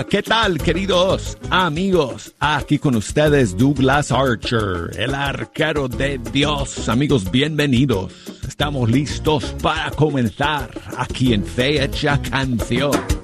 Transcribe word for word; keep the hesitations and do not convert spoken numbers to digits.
¿Qué tal, queridos amigos? Aquí con ustedes Douglas Archer, el arquero de Dios. Amigos, bienvenidos. Estamos listos para comenzar aquí en Fecha Canción.